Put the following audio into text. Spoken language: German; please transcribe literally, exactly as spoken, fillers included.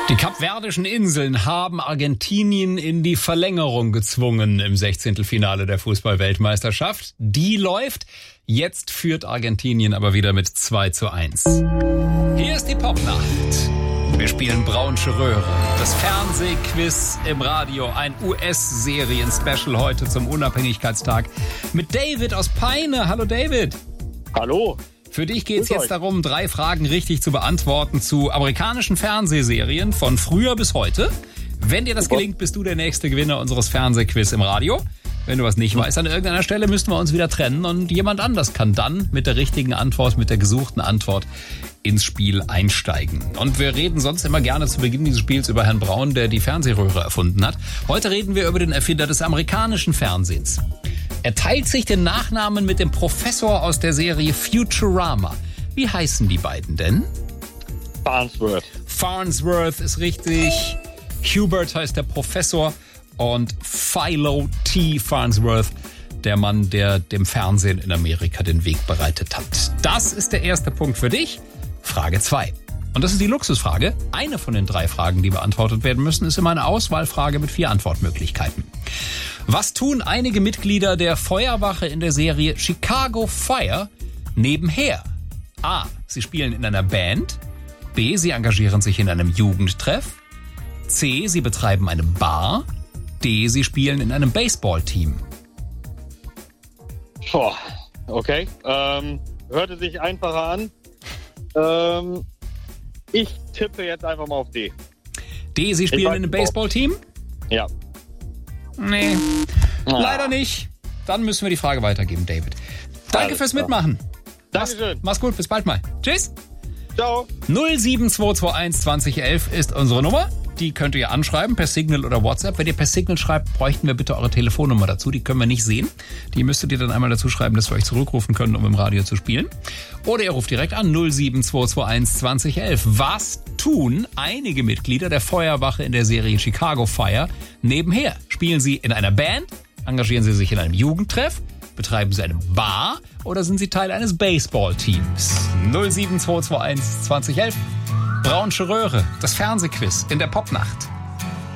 Die Kapverdischen Inseln haben Argentinien in die Verlängerung gezwungen im Sechzehntelfinale der Fußball-Weltmeisterschaft. Die läuft. Jetzt führt Argentinien aber wieder mit zwei zu eins. Hier ist die Popnacht. Wir spielen Braunsche Röhre. Das Fernsehquiz im Radio. Ein U S-Serien-Special heute zum Unabhängigkeitstag. Mit David aus Peine. Hallo David. Hallo. Für dich geht es jetzt darum, drei Fragen richtig zu beantworten zu amerikanischen Fernsehserien von früher bis heute. Wenn dir das gelingt, bist du der nächste Gewinner unseres Fernsehquiz im Radio. Wenn du was nicht weißt, an irgendeiner Stelle müssten wir uns wieder trennen und jemand anders kann dann mit der richtigen Antwort, mit der gesuchten Antwort ins Spiel einsteigen. Und wir reden sonst immer gerne zu Beginn dieses Spiels über Herrn Braun, der die Fernsehröhre erfunden hat. Heute reden wir über den Erfinder des amerikanischen Fernsehens. Er teilt sich den Nachnamen mit dem Professor aus der Serie Futurama. Wie heißen die beiden denn? Farnsworth. Farnsworth ist richtig. Hubert heißt der Professor und Philo T. Farnsworth, der Mann, der dem Fernsehen in Amerika den Weg bereitet hat. Das ist der erste Punkt für dich. Frage zwei. Und das ist die Luxusfrage. Eine von den drei Fragen, die beantwortet werden müssen, ist immer eine Auswahlfrage mit vier Antwortmöglichkeiten. Was tun einige Mitglieder der Feuerwache in der Serie Chicago Fire nebenher? A. Sie spielen in einer Band. B. Sie engagieren sich in einem Jugendtreff. C. Sie betreiben eine Bar. D. Sie spielen in einem Baseballteam. Boah, okay. Ähm, hörte sich einfacher an. Ähm, ich tippe jetzt einfach mal auf D. D. Sie spielen in einem Baseballteam? Ja. Nee, ah. leider nicht. Dann müssen wir die Frage weitergeben, David. Danke Alles fürs klar. Mitmachen. Dankeschön. Mach's gut, bis bald mal. Tschüss. Ciao. null sieben zwei zwei eins zwanzig elf ist unsere Nummer. Die könnt ihr anschreiben per Signal oder WhatsApp. Wenn ihr per Signal schreibt, bräuchten wir bitte eure Telefonnummer dazu. Die können wir nicht sehen. Die müsstet ihr dann einmal dazu schreiben, dass wir euch zurückrufen können, um im Radio zu spielen. Oder ihr ruft direkt an null sieben zwei zwei eins zwanzig elf. Was tun einige Mitglieder der Feuerwache in der Serie Chicago Fire nebenher? Spielen sie in einer Band? Engagieren sie sich in einem Jugendtreff? Betreiben sie eine Bar? Oder sind sie Teil eines Baseballteams? null sieben zwei zwei eins zwanzig elf. Braunsche Röhre, das Fernsehquiz in der Popnacht.